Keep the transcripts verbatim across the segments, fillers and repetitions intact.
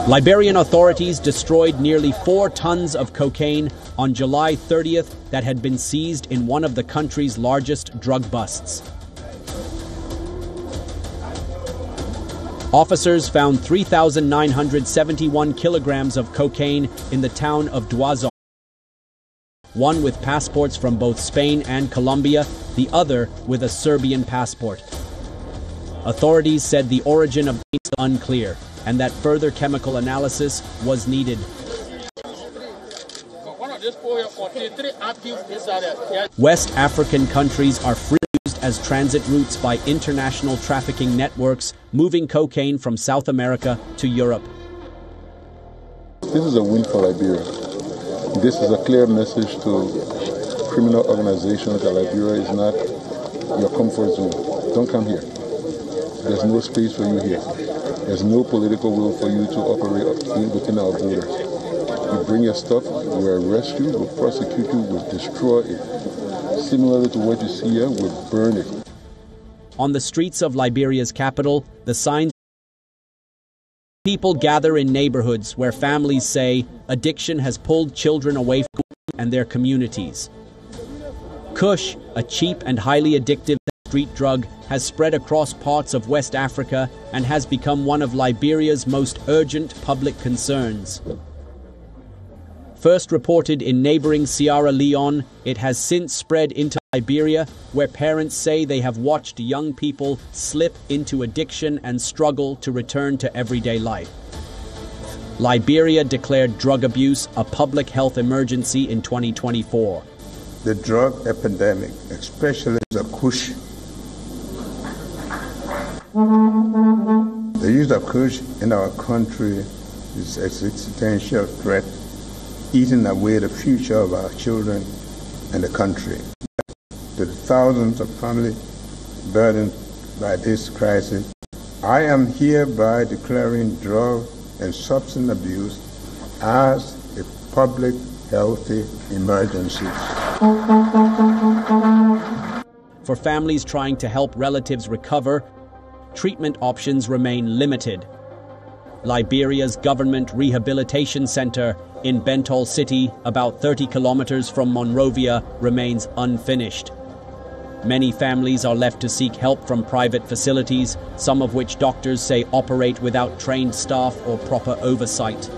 Liberian authorities destroyed nearly four tons of cocaine on July thirtieth that had been seized in one of the country's largest drug busts. Officers found three thousand nine hundred seventy-one kilograms of cocaine in the town of Duazon, one with passports from both Spain and Colombia, the other with a Serbian passport. Authorities said the origin of the was unclear and that further chemical analysis was needed. West African countries are free used as transit routes by international trafficking networks moving cocaine from South America to Europe. This is a win for Liberia. This is a clear message to criminal organizations that Liberia is not your comfort zone. Don't come here. There's no space for you here. There's no political will for you to operate within our borders. You bring your stuff, we'll arrest you, we'll prosecute you, we'll destroy it. Similarly to what you see here, we'll burn it. On the streets of Liberia's capital, the signs people gather in neighborhoods where families say addiction has pulled children away from and their communities. Kush, a cheap and highly addictive street drug, has spread across parts of West Africa and has become one of Liberia's most urgent public concerns. First reported in neighboring Sierra Leone, it has since spread into Liberia, where parents say they have watched young people slip into addiction and struggle to return to everyday life. Liberia declared drug abuse a public health emergency in twenty twenty-four. The drug epidemic, especially the Kush. The use of Kush in our country is an existential threat, eating away the future of our children and the country. To the thousands of families burdened by this crisis, I am hereby declaring drug and substance abuse as a public health emergency. For families trying to help relatives recover, treatment options remain limited. Liberia's government rehabilitation center in Bentol City, about thirty kilometers from Monrovia, remains unfinished. Many families are left to seek help from private facilities, some of which doctors say operate without trained staff or proper oversight.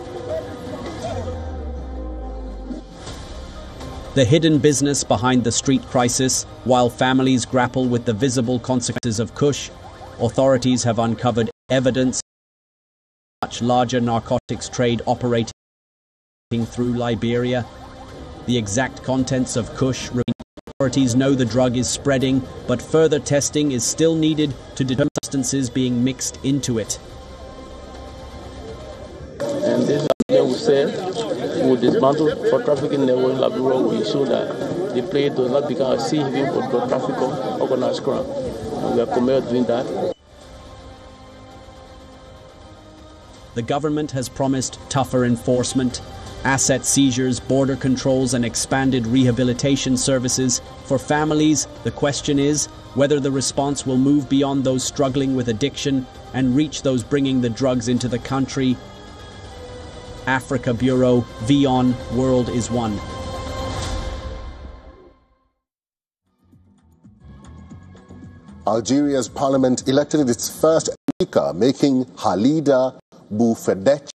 The hidden business behind the street crisis, while families grapple with the visible consequences of Kush, authorities have uncovered evidence of a much larger narcotics trade operating through Liberia. The exact contents of Kush remain. Authorities know the drug is spreading, but further testing is still needed to determine substances being mixed into it. And this is what we say, we will dismantle for trafficking network in Liberia. We ensure that the place does not become a sea haven for drug traffic or organized crime. And we are committed to doing that. The government has promised tougher enforcement, asset seizures, border controls, and expanded rehabilitation services. For families, the question is whether the response will move beyond those struggling with addiction and reach those bringing the drugs into the country. Africa Bureau, VION, World is One. Algeria's parliament elected its first speaker, making Khalida Boufedech